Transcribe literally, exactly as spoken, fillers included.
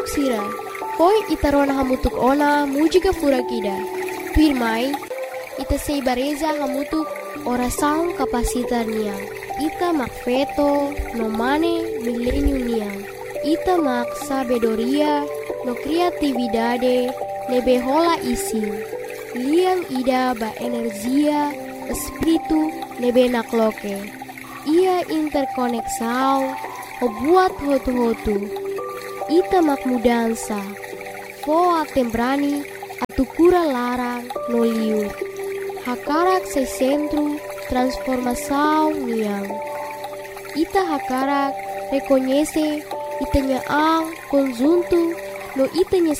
Hamutuk sira, hoi itarona hamutuk ona mujika furakida. Pirmai, ita seibareza hamutuk orasaun kapasitar niang. Ita mak feto no mane milenium niang. Ita mak sabedoria no kreatividade nebe hola ising. Liang ida ba energia espiritu nebe nakloke. Ia interkoneksau o buat hotu-hotu. Ita mak mudansa. Foa tembrani atukura larang no liur. Hakarak se centro transformação niang. Ita hakarak reconhece itanya ang conjunto no itanya